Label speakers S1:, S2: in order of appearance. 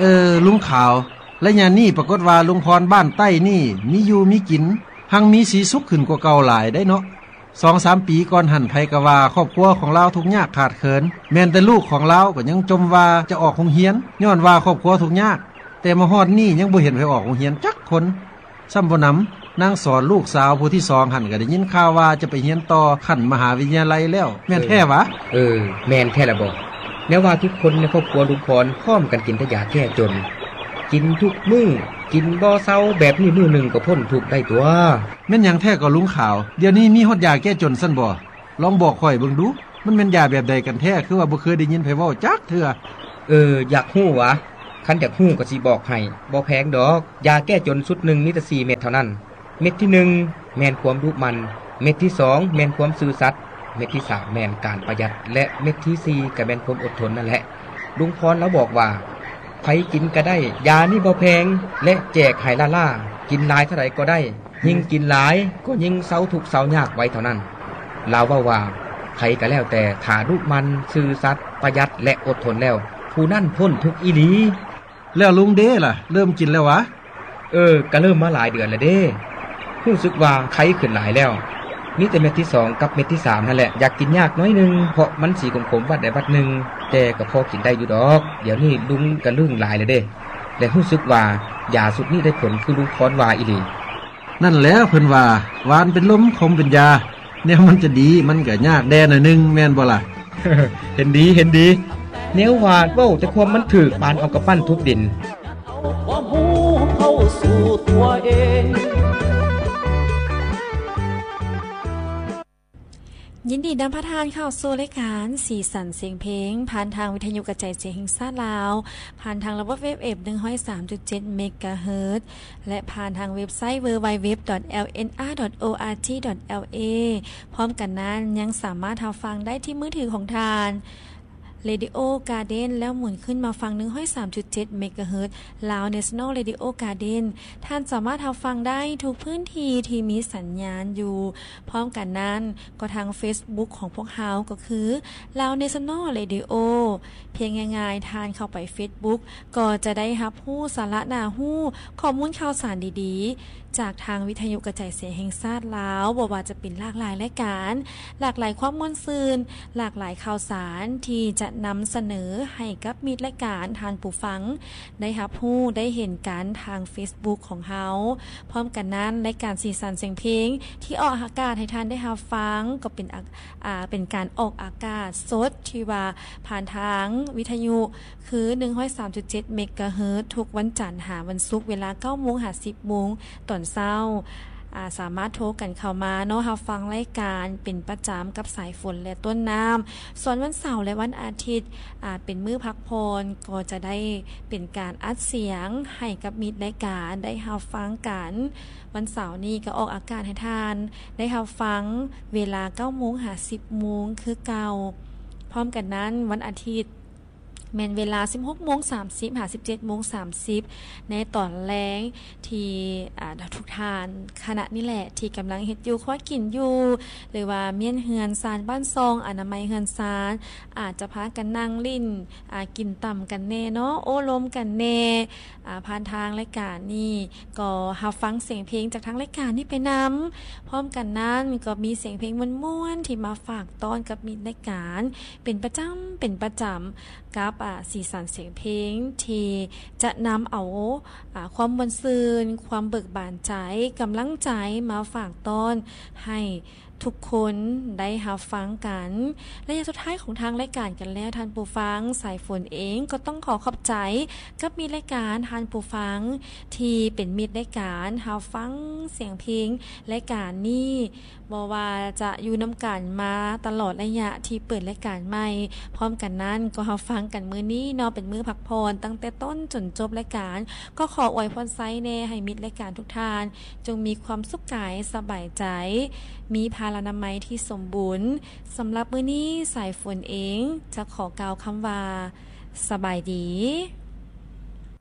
S1: ลุงขาวและยามนี้ปรากฏว่าลุงพรบ้านใต้นี่มีอยู่มีกินหังมีสีสุขขึ้นกว่าเก่าหลายได้เนาะ 2-3 ปีก่อนหันไผก็ว่าครอบครัวของเราทุกข์ยากขาดเขินแม้นแต่ลูกของเราก็ยังจมว่าจะออกโรงเรียนย้อนว่าครอบครัวทุกข์ยากแต่มาฮอดนี้ยังบ่เห็นไผออกโรงเรียนจักคนซ้ำบ่นำนางสอนลูกสาวผู้ที่2หันก็ได้ยินข่าวว่าจะไปเรียนต่อขั้นมหาวิทยาลัยแล้วแม่นแท้วะ
S2: แม่นแท้ละบ่แม้ว่าทุกคนในครอบครัวลุงพรพร้อมกันกินแต่ยาแก้จนกินทุกมื้อกินบ่เซาแบบนี้มื้อนึงก็พ้นทุกข์ได้ตัว
S1: แม่นหยังแท้ก็ลุงขาวเดี๋ยวนี้มีฮอดยาแก้จนซั่นบ่ลองบอกข่อยเบิ่งดูมันแม่นยาแบบใดกันแท้คือว่าบ่เคยได้ยินไผเว้าจักเทื่อ
S2: อยากฮู้วะคันอยากฮู้ก็สิบอกให้บ่แพงดอกยาแก้จนชุดนึงมีแต่4เม็ดเท่านั้นเม็ดที่1แม่นความดุมันเม็ดที่2แม่นความซื่อสัตย์เม็ดที่3แม่นการประหยัดและเม็ดที่4ก็แม่นความอดทนนั่นแหละลุงพรแล้วบอกว่าใครกินก็ได้ยานี่บ่แพงและแจกให้ล่ากินหลายเท่าใดก็ได้ยิ่งกินหลายก็ยิ่งเซาทุกข์เซายากไว้เท่านั้นลาวว่าใครก็แล้วแต่ถ้าดุมันซื่อสัตย์ประหยัดและอดทนแล้วผู้นั้นพ้นทุกข์อีหลี
S1: แล้วลุงเด้ล่ะเริ่มกินแล้ววะ
S2: ก็เริ่มมาหลายเดือนแล้วเด้รู้สึกว่าไข้ขึ้นหลายแล้วมีแต่เม็ดที่2กับเม็ดที่3นั่นแหละอยากกินยากน้อยนึงเพราะมันสีขมๆวัดใดวัดนึงแต่ก็พอกินได้อยู่ดอกเดี๋ยวนี้ลุงก็ลึงหลายเลยเด้และรู้สึกว่ายาสุดนี้ได้ผลคือลุงพรว่าอีหลี
S1: นั่นแล้วเพิ่นว่าหวานเป็นลมคมเป็นยาแนวมันจะดีมันก็ยากแดหน่อยนึงแม่นบ่ล่ะ
S2: เห็นดีแนวว่าเว้าแต่ความมันถูกปานเอากระปั้นทุบดิน
S3: ความรู้เข้าสู่ตัวเอง
S4: ยินดีนำพระทานเข้าสู่รายการสีสันเสียงเพลงผ่านทางวิทยุกระจายเสียงแห่งชาติลาวผ่านทางระบบเว็บ 103.7 เมกะเฮิรตซ์และผ่านทางเว็บไซต์ www.lnr.org.la พร้อมกันนั้นยังสามารถรับฟังได้ที่มือถือของทานRadio Garden แล้วหมุนขึ้นมาฟัง 103.7 เมกะเฮิรตซ์ลาว National Radio Garden ท่านสามารถรับฟังได้ทุกพื้นที่ที่มีสัญญาณอยู่พร้อมกันนั้นก็ทาง Facebook ของพวกเฮาก็คือลาว National Radio เพียงง่ายๆทานเข้าไป Facebook ก็จะได้รับรู้สาระน่ารู้ข้อมูลข่าวสารดีๆจากทางวิทยุกระจายเสียงแห่งชาติลาวบ่ว่าจะเป็นหลากหลายรายการหลากหลายความม่วนซื่นหลากหลายข่าวสารที่จะนำเสนอให้กับมิตรรายการทานผู้ฟังได้รับรู้ได้เห็นกันทาง Facebook ของเฮาพร้อมกันนั้นรายการสีสันเสียงเพลงที่ออกอากาศให้ท่านได้รับฟังก็เป็นการออกอากาศสดที่ว่าผ่านทางวิทยุคือ 103.7 เมกะเฮิรตซ์ทุกวันจันทร์หาวันศุกร์เวลา 9:00 น. หา 10:00 น. ตอนเช้าสามารถโทรกันเข้ามาเนาะรับฟังรายการเป็นประจำกับสายฝนและต้นน้ำส่วนวันเสาร์และวันอาทิตย์เป็นมื้อพักผ่อนก็จะได้เป็นการอัดเสียงให้กับมิตรรายการได้รับฟังกันวันเสาร์นี้ก็ออกอากาศให้ทานได้รับฟังเวลา 9:00 น. หา 10:00 น. คือเก่าพร้อมกันนั้นวันอาทิตย์แม่นเวลา 16:30 น. หา 17:30 น. ในตอนแลงที่ทุกทานขณะนี้แหละที่กำลังเฮ็ดอยู่คอยกินอยู่หรือว่าเมียนเฮือนซานบ้านซองอนามัยเฮือนซานอาจจะพากันนั่งลิ้นกินต่ำกันแน่เนาะโอ้ลมกันแน่ผ่านทางรายการนี้ก็รับฟังเสียงเพลงจากทางรายการนี้ไปนำพร้อมกันนั้นก็มีเสียงเพลงม่วนๆที่มาฝากต้อนกับมิตรรายการเป็นประจำกับสีสันเสียงเพลงที่จะนำเอาความม่วนซื่นความเบิกบานใจกำลังใจมาฝากต้อนให้ทุกคนได้รับฟังกันและอย่างสุดท้ายของทางรายการกันแล้วท่านผู้ฟังสายฝนเองก็ต้องขอขอบใจกับมีรายการท่านผู้ฟังที่เป็นมิตรรายการรับฟังเสียงเพลงรายการนี้บ่ว่าจะอยู่นำกันมาตลอดระยะที่เปิดรายการใหม่พร้อมกันนั้นก็รับฟังกันมื้อนี้เนาะเป็นมื้อพักผ่อนตั้งแต่ต้นจนจบรายการก็ขออวยพรไซแน่ให้มิตรรายการทุกท่านจงมีความสุขกายสบายใจมีพลานามัยที่สมบูรณ์สำหรับมื้อนี้สายฝนเองจะขอกล่าวคำว่าสบายดี